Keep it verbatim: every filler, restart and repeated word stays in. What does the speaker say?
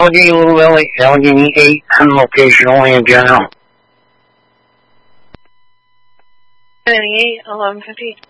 G Lily, Allegheny eight, and location only in general. Allegheny eight, eleven fifty.